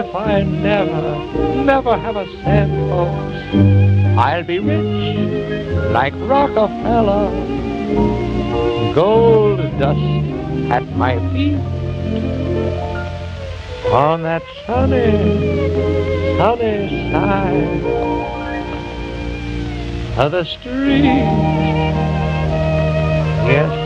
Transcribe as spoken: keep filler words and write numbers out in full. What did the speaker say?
if I never, never have a cent, folks, I'll be rich like Rockefeller. Gold dust at my feet on that sunny, sunny side of the street. Yes,